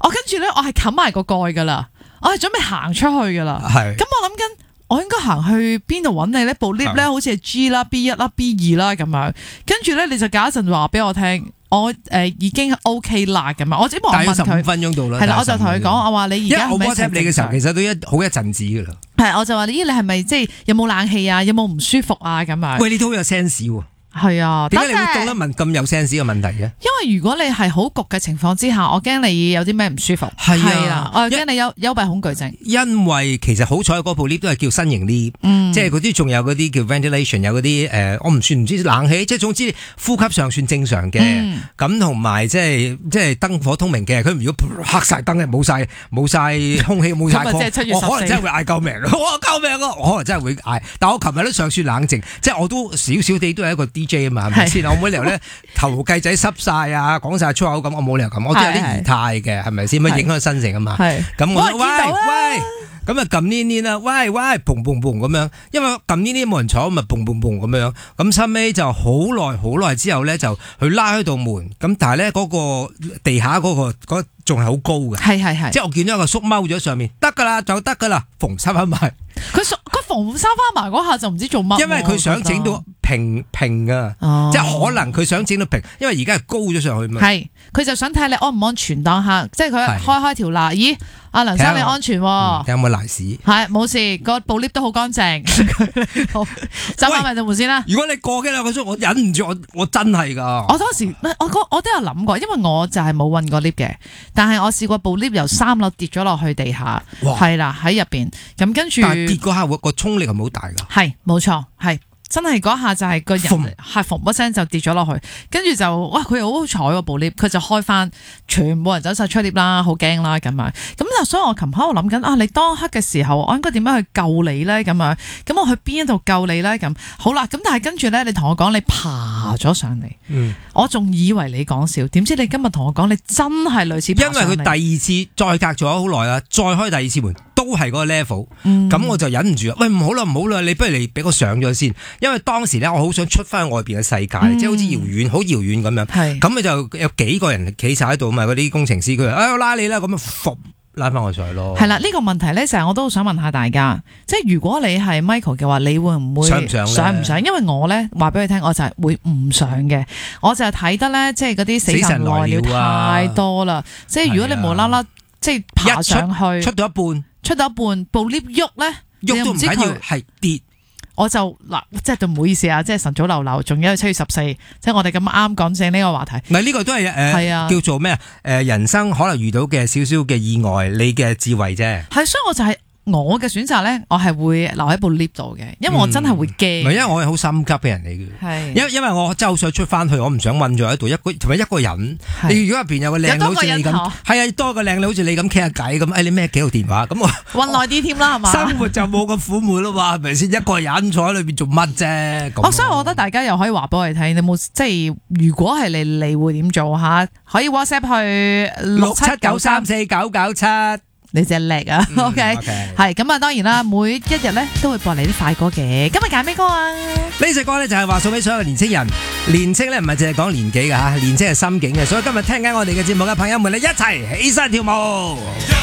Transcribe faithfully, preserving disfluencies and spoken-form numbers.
我跟住咧，我係冚埋個蓋噶啦，我係準備行出去噶啦。係，咁我諗緊，我應該行去邊度揾你咧？部 lift 咧好似係 G 啦、B 一啦、B 二啦咁樣。跟住咧，你就隔一陣話俾我聽，我誒、呃、已經 OK 啦咁樣。我只不過問佢， 十五分鐘到啦。 係啦，我就同佢講，我話你而家我 WhatsApp 你嘅時候，其實都一好一陣子噶啦。 係，我就話咦，你係咪即係有冇冷氣啊？有冇唔舒服啊？咁樣。 喂，你都好有 sense 喎。 係啊， 點解你會覺得問咁有 sense 嘅問題嘅？ 因為如果你係好焗嘅情況之下，我驚你有啲咩唔舒服。係啊，我驚你有幽閉恐懼症。 因為其實好彩嗰部 lift 都係叫新型 lift，嗯、即係嗰啲仲有嗰啲叫 ventilation， 有嗰啲誒，我唔算唔知冷氣，即係總之呼吸上算正常嘅。咁同埋即係即係燈火通明嘅。佢如果黑晒燈嘅，冇晒冇晒空氣，冇晒光，我可能真係會嗌救命！我救命啊！我可能真係會嗌。但我琴日都尚算冷靜，即係我都少少地都係一個 D J 啊嘛，係咪先？我冇理由咧頭計仔濕晒啊，講晒粗口咁，我冇理由咁，我都有啲儀態嘅，係咪先？咪影響身形啊嘛。咁我喂喂，咁啊撳呢呢啦，喂喂，砰砰砰咁樣，因為撳呢呢冇人坐，咪砰砰砰咁樣。咁收尾就好耐好耐之後咧，就去拉開道門，咁但係咧嗰個地下嗰個嗰仲係好高嘅， 係係係， 即係我見到一個叔踎咗上面，得噶啦就得噶啦，縫收翻埋。 佢佢縫收翻埋嗰下就唔知做乜， 因為佢想整到平平啊，哦、即係可能佢想整到平，因為而家係高咗上去嘛。係， 佢就想睇你安唔安全當下，即係佢開開條罅，咦，阿梁生你安全喎、啊嗯， 有冇瀨屎？ 係冇事，個部 lift 都好乾淨。好，走翻埋道門先啦。 如果你過幾兩個鐘，我忍唔住，我我真係噶。 我當時我我都有諗過，因為我就係冇運過 lift 嘅，但係我試過部 lift 由三樓跌咗落去地下，係啦喺入邊，咁跟住。 跌嗰下個衝力係咪好大噶？ 係冇錯，係真係嗰下就係個人係嘣一聲就跌咗落去，跟住就哇佢又好好彩喎部 lift，佢就開翻，全部人走晒出 lift 啦，好驚啦咁樣。咁就所以我琴刻我諗緊啊，你當刻嘅時候我應該點樣去救你咧？咁樣咁我去邊一度救你咧？咁好啦，咁但係跟住咧，你同我講你爬咗上嚟，嗯、我仲以為你講笑，點知你今日同我講你真係類似爬上嚟。因為佢第二次再隔咗好耐啦，再開第二次門。都係嗰個 level，咁、嗯、我就忍唔住喂，唔好啦唔好啦，你不如你俾我上咗先，因為當時咧我好想出翻去外邊嘅世界，嗯、即係好似遙遠好遙遠咁樣。咁咪就有幾個人企晒喺度嘛，嗰啲工程師佢話，哎我拉你啦，咁樣伏拉翻我上去咯。係啦，呢、這個問題咧成日我都好想問下大家，即係如果你係 Michael 嘅話，你會唔會上唔上？上唔上？因為我咧話俾你聽，我就係會唔上嘅，我就係睇得咧，即係嗰啲死神來了太多啦，即係如果你無啦啦即係爬上去， 出到一半。出到一半，部 lift 喐咧， 喐都唔緊要，係跌。 我就嗱，即係對唔好意思啊，即係晨早流流，仲有七月十四，即係我哋咁啱講正呢個話題。 唔係呢個都係誒，係啊，叫做咩啊？誒，人生可能遇到嘅少少嘅意外，你嘅智慧啫。係， 所以我就係、是。我嘅選擇咧，我係會留喺部 lift 度嘅，因為我真係會驚。唔係、 嗯，因為我係好心急嘅人嚟嘅。係，因因為我真係好想出翻去，我唔想困咗喺度，一個同埋一個人。你如果入邊有個靚女好似你咁，係啊，多個靚女好似你咁傾下偈咁，誒，你咩幾號電話咁我混耐啲添啦，係嘛？ 生活就冇咁苦悶啦嘛，係咪先？一個人坐喺裏邊做乜啫？ 哦，所以我覺得大家又可以話俾我哋聽，你冇即係如果係你，你會點做吓？可以 WhatsApp 去六七九三四九九七。你隻叻啊、嗯、，OK，係咁啊，當然啦，每一日咧都會播嚟啲快歌嘅。今日揀咩歌啊？ 呢隻歌咧就係話送俾所有嘅年青人，年青咧唔係淨係講年紀嘅吓，年青係心境嘅，所以今日聽緊我哋嘅節目嘅朋友們，你一齊起身跳舞。